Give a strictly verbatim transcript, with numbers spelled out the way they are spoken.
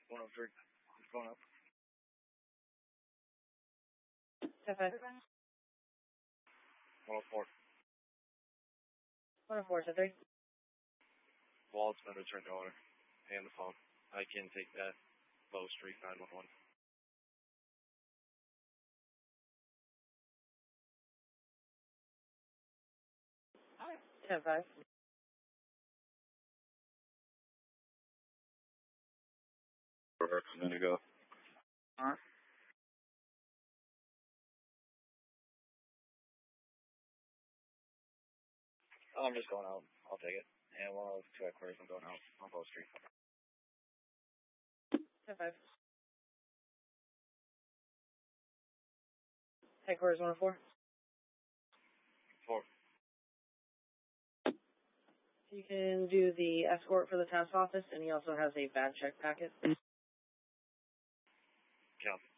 one oh three. It's going up. ten five. one oh four. one oh four, ten three. Wallet's been returned to owner. And the phone. I can take that. Bow Street nine one one. ten five. Perfect. I'm gonna go. Alright. I'm just going out. I'll take it. And one oh two headquarters, I'm going out on Bow Street. ten five. Headquarters one oh four. Four. You can do the escort for the task office, and he also has a bad check packet. Count.